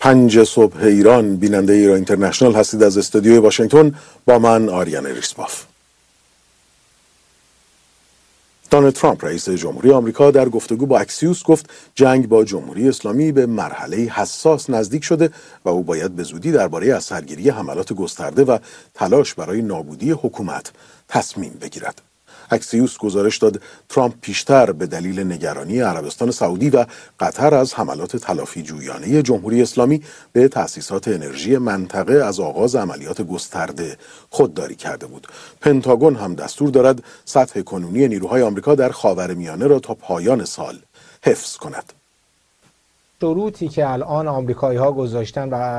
5 صبح ایران، بیننده ایران اینترنشنال هستید از استودیوی واشنگتن. با من آریان ریسپاف. دونالد ترامپ رئیس جمهوری آمریکا در گفتگو با اکسیوس گفت جنگ با جمهوری اسلامی به مرحله حساس نزدیک شده و او باید به زودی درباره از سرگیری حملات گسترده و تلاش برای نابودی حکومت تصمیم بگیرد. اکسیوس گزارش داد ترامپ پیشتر به دلیل نگرانی عربستان سعودی و قطر از حملات تلافی جویانه جمهوری اسلامی به تأسیسات انرژی منطقه از آغاز عملیات گسترده خودداری کرده بود. پنتاگون هم دستور دارد سطح کنونی نیروهای آمریکا در خاورمیانه را تا پایان سال حفظ کند. شروطی که الان آمریکایی‌ها گذاشتن و